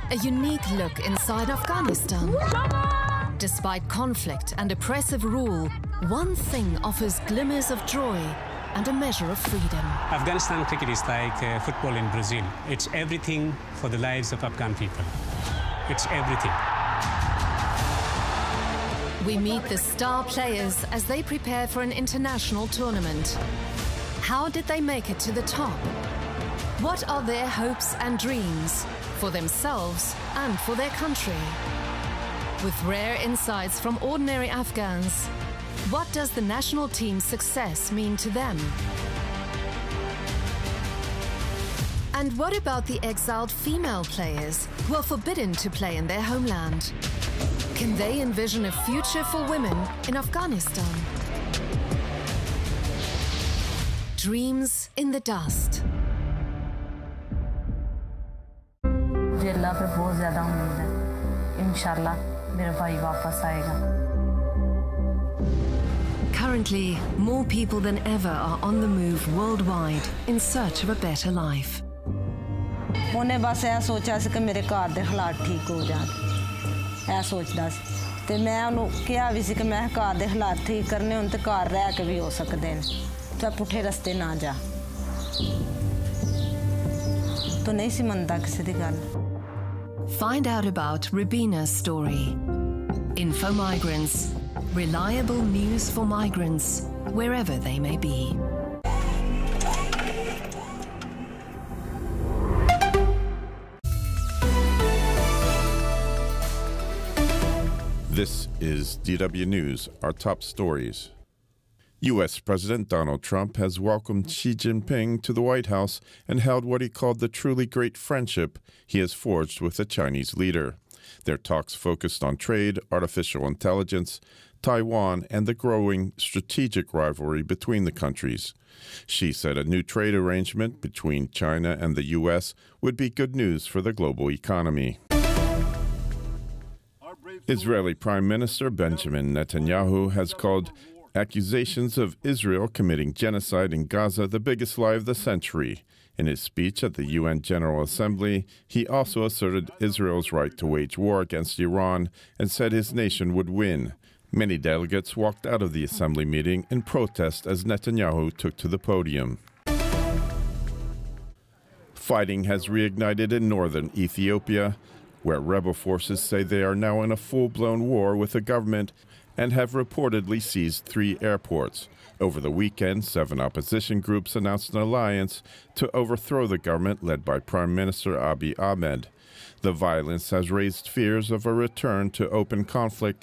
A unique look inside Afghanistan. Despite conflict and oppressive rule, one thing offers glimmers of joy and a measure of freedom. Afghanistan cricket is like football in Brazil. It's everything for the lives of Afghan people. It's everything. We meet the star players as they prepare for an international tournament. How did they make it to the top? What are their hopes and dreams for themselves and for their country? With rare insights from ordinary Afghans, what does the national team's success mean to them? And what about the exiled female players who are forbidden to play in their homeland? Can they envision a future for women in Afghanistan? Dreams in the dust. मुझे अल्लाह पे बहुत ज़्यादा उम्मीद है। इंशाल्लाह मेरा भाई वापस आएगा। Currently, more people than ever are on the move worldwide in search of a better life. उन्हें बस ऐ सोचा सी कि मेरे घर दे हालात ठीक हो जाण। ऐ सोचदा सी ते मैं उन्हें कहा भी सी कि मैं घर दे हालात ठीक करने हुण ते घर रह के भी हो सकदे न। चाहे पुठे रस्ते ना जा। तो नहीं सी मनदा किसी दी गल। Find out about Rubina's story. Info Migrants. Reliable news for migrants, wherever they may be. This is DW News, our top stories. U.S. President Donald Trump has welcomed Xi Jinping to the White House and held what he called the truly great friendship he has forged with the Chinese leader. Their talks focused on trade, artificial intelligence, Taiwan, and the growing strategic rivalry between the countries. Xi said a new trade arrangement between China and the U.S. would be good news for the global economy. Israeli Prime Minister Benjamin Netanyahu has called accusations of Israel committing genocide in Gaza the biggest lie of the century. In his speech at the UN General Assembly, he also asserted Israel's right to wage war against Iran and said his nation would win. Many delegates walked out of the assembly meeting in protest as Netanyahu took to the podium. Fighting has reignited in northern Ethiopia, where rebel forces say they are now in a full-blown war with the government and have reportedly seized 3 airports. Over the weekend, 7 opposition groups announced an alliance to overthrow the government led by Prime Minister Abiy Ahmed. The violence has raised fears of a return to open conflict